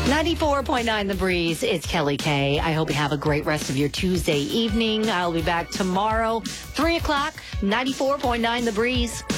94.9 The Breeze. It's Kelly K. I hope you have a great rest of your Tuesday evening. I'll be back tomorrow, 3 o'clock, 94.9 The Breeze.